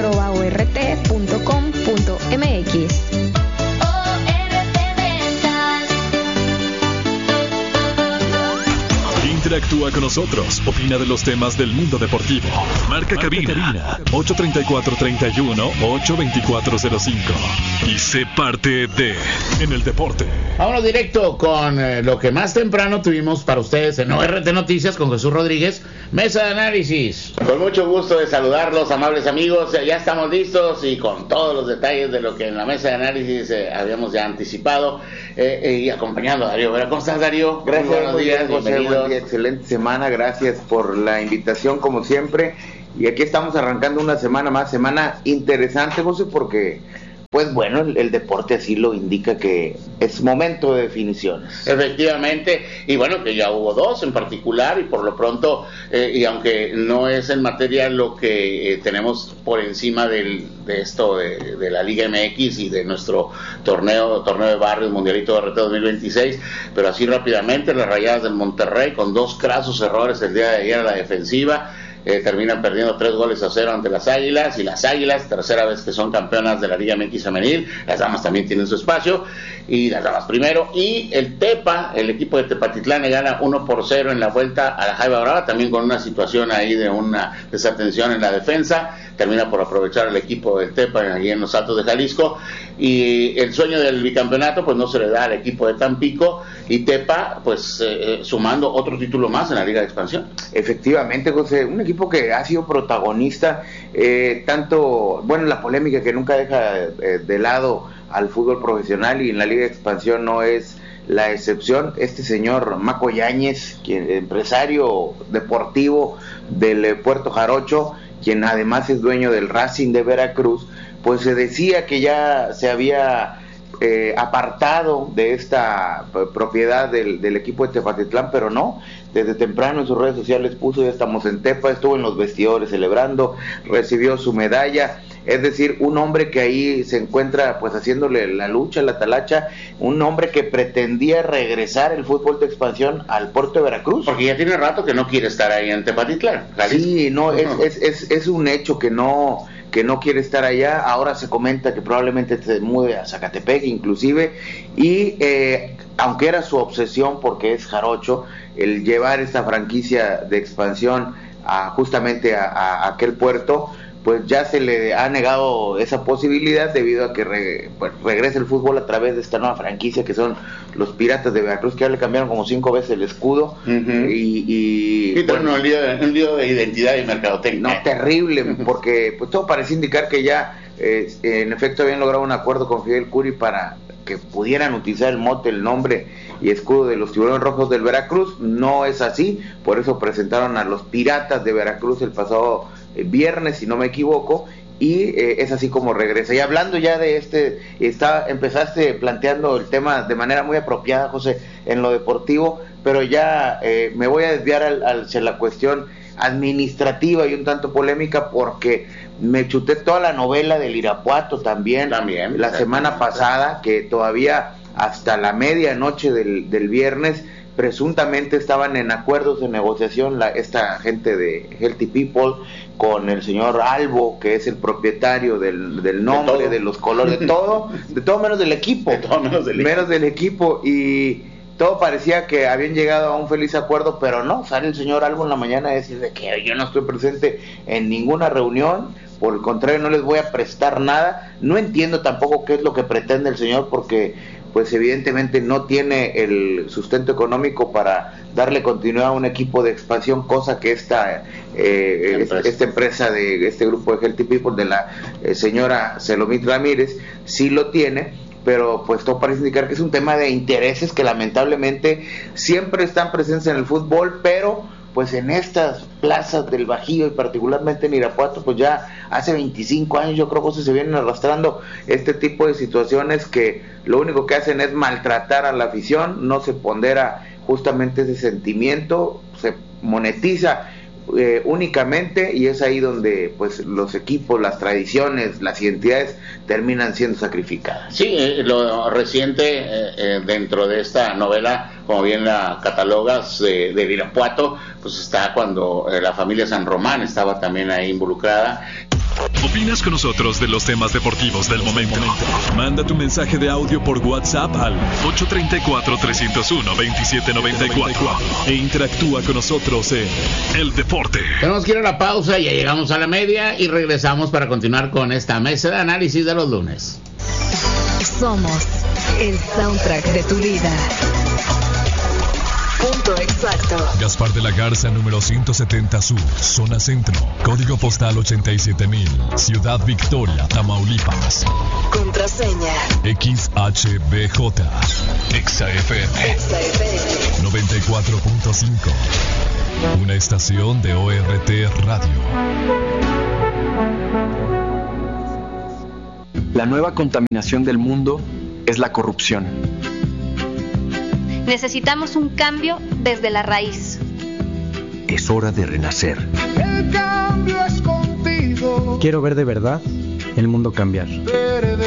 info@ort.com.mx. Interactúa con nosotros, opina de los temas del mundo deportivo. Marca cabina 834-31-82405 y sé parte de En el Deporte. Vámonos directo con lo que más temprano tuvimos para ustedes en ORT Noticias con Jesús Rodríguez, Mesa de Análisis. Con mucho gusto de saludarlos, amables amigos. Ya estamos listos y con todos los detalles de lo que en la Mesa de Análisis habíamos ya anticipado y acompañando a Darío Vera. ¿Cómo estás, Darío? Gracias, buenos días, bienvenidos. Buen día, excelente semana, gracias por la invitación como siempre, y aquí estamos arrancando una semana más, semana interesante, José, porque pues bueno, el deporte así lo indica, que es momento de definiciones. Efectivamente, y bueno, que ya hubo dos en particular, y por lo pronto, y aunque no es en materia lo que tenemos por encima de esto de la Liga MX y de nuestro torneo de barrios Mundialito de RT 2026, pero así rápidamente, las Rayadas del Monterrey con dos crasos errores el día de ayer a la defensiva, terminan perdiendo 3-0 ante las Águilas, y las Águilas, tercera vez que son campeonas de la Liga MX femenil. Las damas también tienen su espacio, y las damas primero, y el Tepa, el equipo de Tepatitlán, le gana 1-0 en la vuelta a la Jaiba Brava, también con una situación ahí de una desatención en la defensa. Termina por aprovechar el equipo del Tepa allí en los Altos de Jalisco, y el sueño del bicampeonato pues no se le da al equipo de Tampico, y Tepa pues sumando otro título más en la Liga de Expansión. Efectivamente, José, un equipo que ha sido protagonista, tanto, bueno, la polémica que nunca deja de lado al fútbol profesional, y en la Liga de Expansión no es la excepción. Este señor Maco Yáñez, empresario deportivo del Puerto Jarocho, quien además es dueño del Racing de Veracruz, pues se decía que ya se había apartado de esta propiedad del equipo de Tepatitlán, pero no, desde temprano en sus redes sociales puso: ya estamos en Tepa, estuvo en los vestidores celebrando, recibió su medalla. Es decir, un hombre que ahí se encuentra pues haciéndole la lucha, la talacha, un hombre que pretendía regresar el fútbol de expansión al puerto de Veracruz. Porque ya tiene rato que no quiere estar ahí en Tepatitlán. Sí, no, es un hecho que no quiere estar allá. Ahora se comenta que probablemente se mude a Zacatepec inclusive, y aunque era su obsesión, porque es jarocho, el llevar esta franquicia de expansión justamente a aquel puerto, pues ya se le ha negado esa posibilidad debido a que regrese el fútbol a través de esta nueva franquicia que son los Piratas de Veracruz, que ya le cambiaron como 5 veces el escudo. Y bueno, un lío de identidad y mercadotecnia. No, terrible, porque pues todo parece indicar que ya en efecto habían logrado un acuerdo con Fidel Curi para que pudieran utilizar el mote, el nombre y escudo de los Tiburones Rojos del Veracruz. No es así, por eso presentaron a los Piratas de Veracruz el pasado viernes, si no me equivoco, y es así como regresa. Y hablando ya de empezaste planteando el tema de manera muy apropiada, José, en lo deportivo, pero ya me voy a desviar hacia la cuestión administrativa y un tanto polémica, porque me chuté toda la novela del Irapuato también la semana pasada, que todavía hasta la medianoche del viernes presuntamente estaban en acuerdos de negociación esta gente de Healthy People con el señor Albo, que es el propietario del nombre, de los colores, de todo menos del equipo, menos del equipo, y todo parecía que habían llegado a un feliz acuerdo, pero no, sale el señor Albo en la mañana a decir de que yo no estoy presente en ninguna reunión, por el contrario no les voy a prestar nada. No entiendo tampoco qué es lo que pretende el señor, porque pues evidentemente no tiene el sustento económico para darle continuidad a un equipo de expansión, cosa que esta empresa de este grupo de Healthy People de la señora Selomit Ramírez sí lo tiene, pero pues todo parece indicar que es un tema de intereses que lamentablemente siempre están presentes en el fútbol, pero pues en estas plazas del Bajío y particularmente en Irapuato, pues ya hace 25 años yo creo que se vienen arrastrando este tipo de situaciones que lo único que hacen es maltratar a la afición, no se pondera justamente ese sentimiento, se monetiza únicamente, y es ahí donde pues los equipos, las tradiciones, las identidades terminan siendo sacrificadas. Sí, lo reciente dentro de esta novela, como bien la catalogas, de Irapuato, pues está cuando la familia San Román estaba también ahí involucrada. ¿Opinas con nosotros de los temas deportivos del momento? Manda tu mensaje de audio por WhatsApp al 834-301-2794 e interactúa con nosotros en El Deporte. Tenemos que ir a la pausa, ya llegamos a la media y regresamos para continuar con esta mesa de análisis de los lunes. Somos el soundtrack de tu vida. Punto exacto. Gaspar de la Garza, número 170 Sur, zona centro, código postal 87,000, Ciudad Victoria, Tamaulipas. Contraseña XHBJ, XFM 94.5, una estación de ORT Radio. La nueva contaminación del mundo es la corrupción. Necesitamos un cambio desde la raíz. Es hora de renacer. El cambio es contigo. Quiero ver de verdad el mundo cambiar.